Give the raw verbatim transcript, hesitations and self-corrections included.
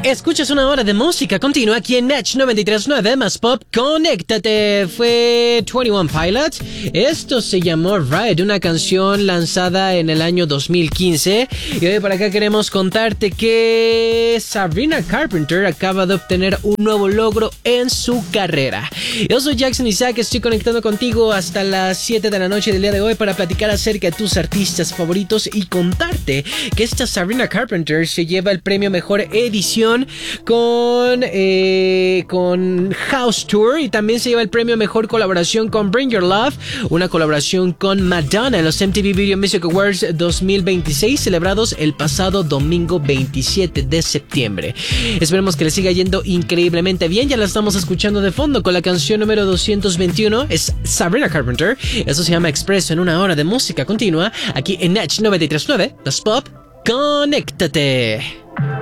Escuchas una hora de música continua aquí en Natch noventa y tres punto nueve más Pop. Conéctate. Fue veintiuno Pilots. Esto se llamó Ride, una canción lanzada en el año dos mil quince. Y hoy por acá queremos contarte que Sabrina Carpenter acaba de obtener un nuevo logro en su carrera. Yo soy Jackson Isaac, estoy conectando contigo hasta las siete de la noche del día de hoy para platicar acerca de tus artistas favoritos y contarte que esta Sabrina Carpenter se lleva el premio Mejor Edición con, eh, con House Tour, y también se lleva el premio Mejor Colaboración con Bring Your Love, una colaboración con Madonna en los M T V Video Music Awards dos mil veintiséis, celebrados el pasado domingo veintisiete de septiembre. Esperemos que le siga yendo increíblemente bien. Ya la estamos escuchando de fondo con la canción número doscientos veintiuno. Es Sabrina Carpenter. Eso se llama Expreso en una hora de música continua aquí en Natch noventa y tres punto nueve. Los Pop. Conéctate.